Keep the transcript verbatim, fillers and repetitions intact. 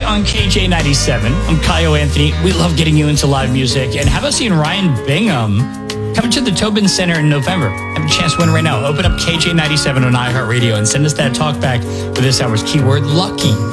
on K J ninety-seven. I'm Kaio Anthony. We love getting you into live music. And how about seeing Ryan Bingham coming to the Tobin Center in November? Have a chance to win right now. Open up K J ninety-seven on iHeartRadio and send us that talk back with this hour's keyword, lucky.